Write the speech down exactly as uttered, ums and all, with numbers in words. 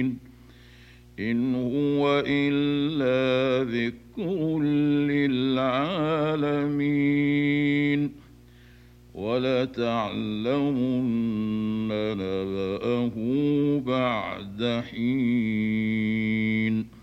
إن هو إلا ذكر للعالمين ولتعلمن نبأه بعد حين